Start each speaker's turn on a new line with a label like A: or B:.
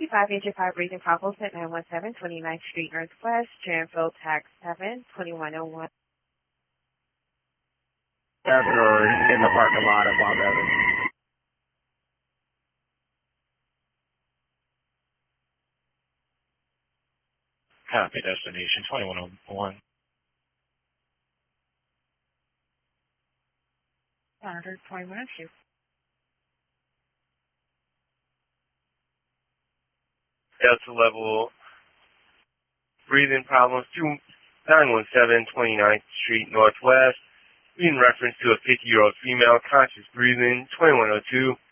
A: 585 breathing problems at 917 29th Street Northwest, Janville, Tax 7, 2101.
B: Or in the parking lot of Bob Evans.
C: Copy, destination 2101.
A: Monitor 2102.
D: Delta level, breathing problems, 917 29th Street Northwest, in reference to a 50-year-old female, conscious breathing, 2102.